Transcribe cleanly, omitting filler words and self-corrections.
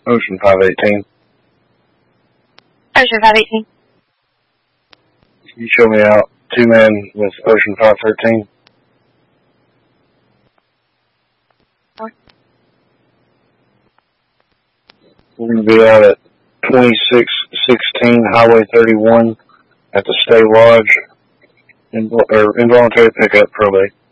Ocean 518. Ocean 518. You show me out 2 men with Ocean 513. We're going to be out at 2616 Highway 31 at the State Lodge. Involuntary pickup probate.